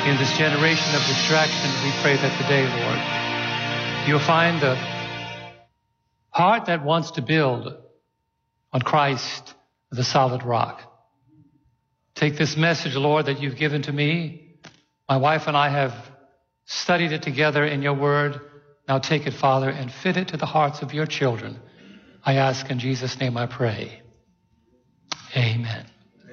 In this generation of distraction, we pray that today, Lord, you'll find the heart that wants to build on Christ, the solid rock. Take this message, Lord, that you've given to me. My wife and I have studied it together in your word. Now take it, Father, and fit it to the hearts of your children. I ask in Jesus' name I pray. Amen.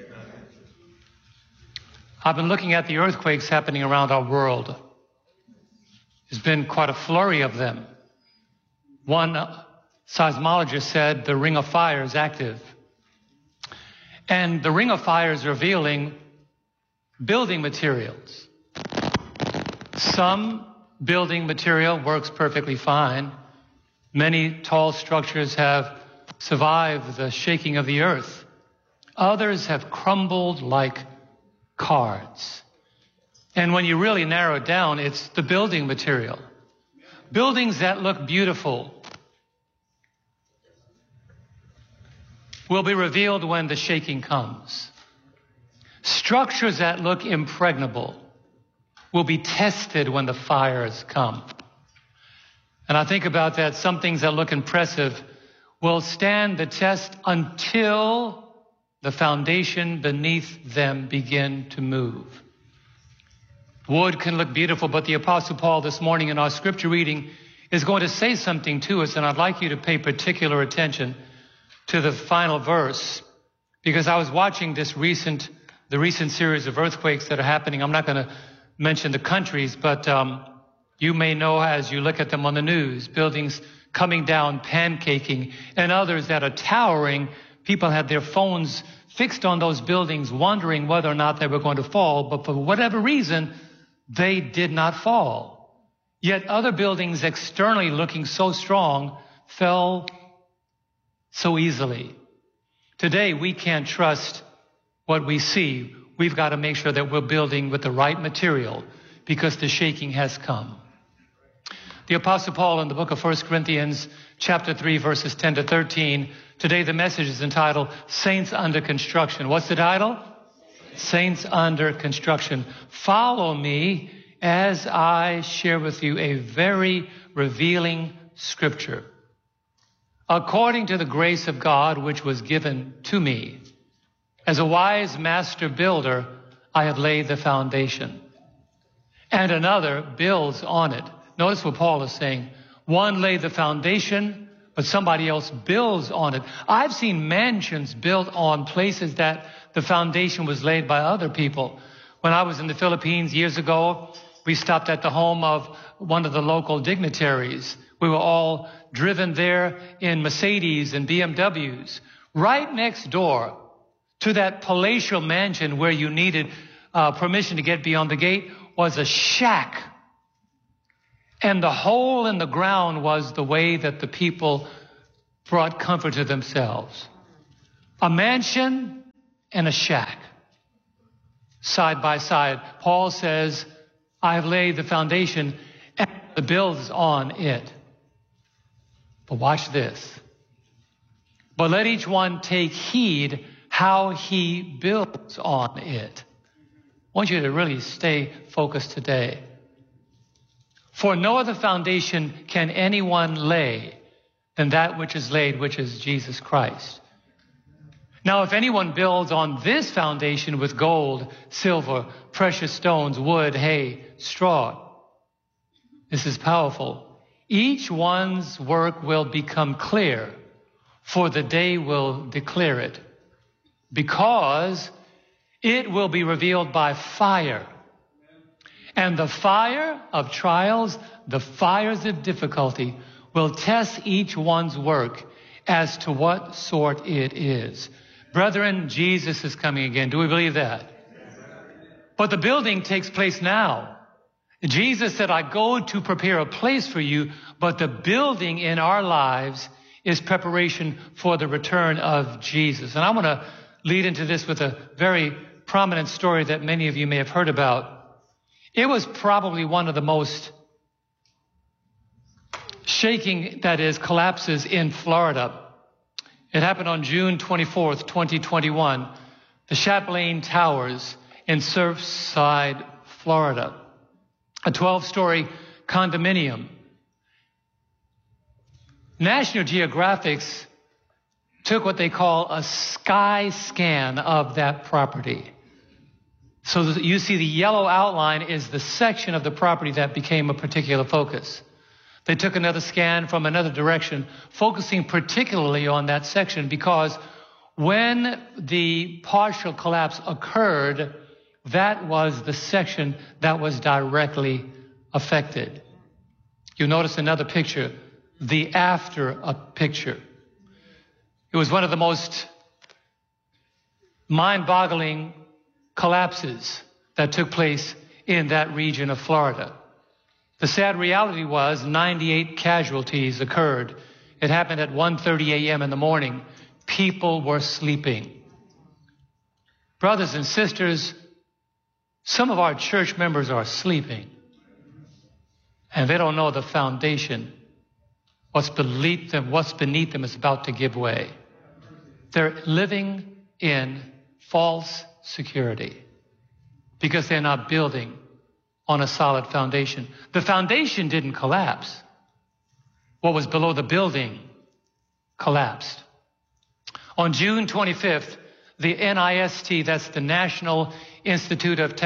I've been looking at the earthquakes happening around our world. There's been quite a flurry of them. One seismologist said the Ring of Fire is active. And the Ring of Fire is revealing building materials. Some building material works perfectly fine. Many tall structures have survived the shaking of the earth. Others have crumbled like cards. And when you really narrow it down, it's the building material. Buildings that look beautiful will be revealed when the shaking comes. Structures that look impregnable will be tested when the fires come. And I think about that. Some things that look impressive will stand the test until the foundation beneath them begin to move. Wood can look beautiful, but the Apostle Paul this morning in our scripture reading is going to say something to us, and I'd like you to pay particular attention to the final verse, because I was watching the recent series of earthquakes that are happening. I'm not going to mention the countries, but you may know as you look at them on the news, buildings coming down, pancaking, and others that are towering. People had their phones fixed on those buildings, wondering whether or not they were going to fall, but for whatever reason, they did not fall. Yet other buildings externally looking so strong fell so easily. Today, we can't trust what we see. We've got to make sure that we're building with the right material because the shaking has come. The Apostle Paul in the book of 1 Corinthians chapter 3, verses 10 to 13. Today, the message is entitled Saints Under Construction. What's the title? Saints Under Construction. Follow me as I share with you a very revealing scripture. According to the grace of God which was given to me, as a wise master builder, I have laid the foundation, and another builds on it. Notice what Paul is saying. One laid the foundation, but somebody else builds on it. I've seen mansions built on places that the foundation was laid by other people. When I was in the Philippines years ago, we stopped at the home of one of the local dignitaries. We were all driven there in Mercedes and BMWs. Right next door to that palatial mansion where you needed permission to get beyond the gate was a shack. And the hole in the ground was the way that the people brought comfort to themselves. A mansion and a shack, side by side. Paul says, I have laid the foundation and the builds on it. But watch this. But let each one take heed how he builds on it. I want you to really stay focused today. For no other foundation can anyone lay than that which is laid, which is Jesus Christ. Now, if anyone builds on this foundation with gold, silver, precious stones, wood, hay, straw, this is powerful. Each one's work will become clear, for the day will declare it, because it will be revealed by fire. And the fire of trials, the fires of difficulty, will test each one's work as to what sort it is. Brethren, Jesus is coming again. Do we believe that? But the building takes place now. Jesus said, I go to prepare a place for you, but the building in our lives is preparation for the return of Jesus. And I want to lead into this with a very prominent story that many of you may have heard about. It was probably one of the most shaking, that is, collapses in Florida. It happened on June 24th, 2021, the Chaplain Towers in Surfside, Florida. A 12-story condominium. National Geographic took what they call a sky scan of that property. So you see the yellow outline is the section of the property that became a particular focus. They took another scan from another direction, focusing particularly on that section, because when the partial collapse occurred, that was the section that was directly affected. You'll notice another picture, the after a picture. It was one of the most mind-boggling collapses that took place in that region of Florida. The sad reality was 98 casualties occurred. It happened at 1:30 a.m. in the morning. People were sleeping. Brothers and sisters, some of our church members are sleeping, and they don't know the foundation. What's beneath them is about to give way. They're living in false security because they're not building on a solid foundation. The foundation didn't collapse. What was below the building collapsed. On June 25th, the NIST, that's the National Institute of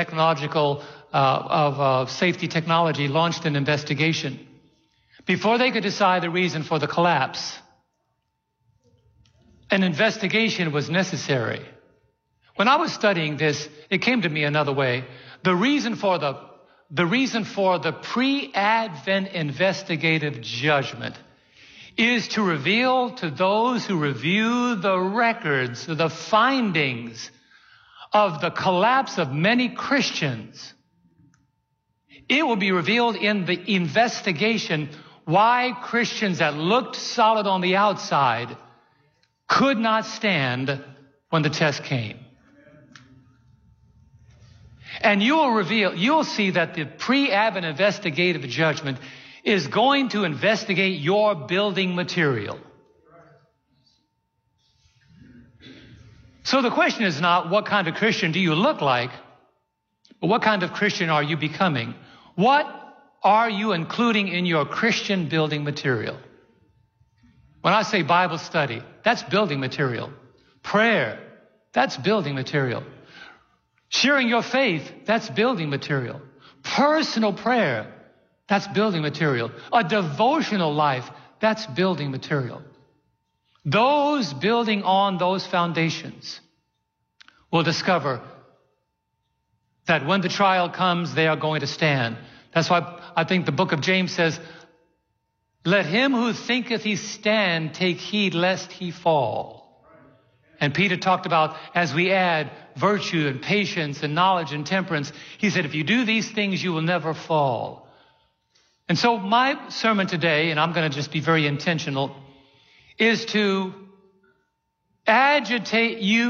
Safety Technology, launched an investigation. Before they could decide the reason for the collapse, an investigation was necessary. When I was studying this, it came to me another way. The reason for the pre-Advent investigative judgment is to reveal to those who review the records, the findings of the collapse of many Christians. It will be revealed in the investigation why Christians that looked solid on the outside could not stand when the test came. And you'll see that the pre-Advent investigative judgment is going to investigate your building material. So the question is not what kind of Christian do you look like, but what kind of Christian are you becoming? What are you including in your Christian building material? When I say Bible study, that's building material. Prayer, that's building material. Sharing your faith, that's building material. Personal prayer, that's building material. A devotional life, that's building material. Those building on those foundations will discover that when the trial comes, they are going to stand. That's why I think the book of James says, let him who thinketh he stand take heed lest he fall. And Peter talked about as we add virtue and patience and knowledge and temperance, he said, if you do these things, you will never fall. And so my sermon today, and I'm going to just be very intentional, is to agitate you